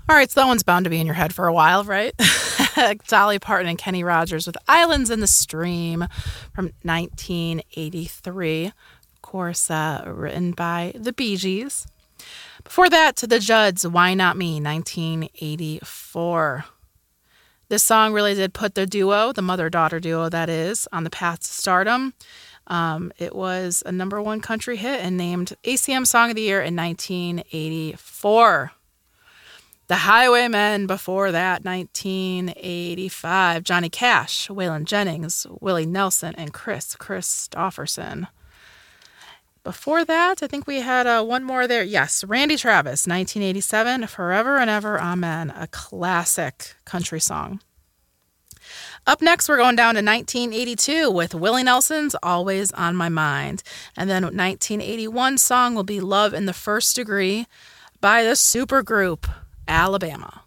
All right, so that one's bound to be in your head for a while, right? Dolly Parton and Kenny Rogers with Islands in the Stream from 1983. Of course, written by the Bee Gees. Before that, The Judds, Why Not Me, 1984. This song really did put the duo, the mother-daughter duo that is, on the path to stardom. It was a number one country hit and named ACM Song of the Year in 1984. The Highwaymen before that, 1985. Johnny Cash, Waylon Jennings, Willie Nelson, and Chris Christopherson. Before that, I think we had one more there. Yes, Randy Travis, 1987, Forever and Ever, Amen, a classic country song. Up next, we're going down to 1982 with Willie Nelson's Always on My Mind. And then 1981 song will be Love in the First Degree by the supergroup Alabama.